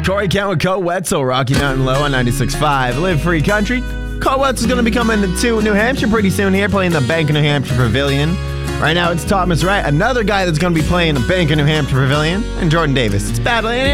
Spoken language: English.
Corey Kent with Colt Wetzel, Rocky Mountain Low on 96.5. Live Free Country. Colt Wetzel is going to be coming to New Hampshire pretty soon here, playing the Bank of New Hampshire Pavilion. Right now it's Thomas Wright, another guy that's going to be playing the Bank of New Hampshire Pavilion, and Jordan Davis. It's battling.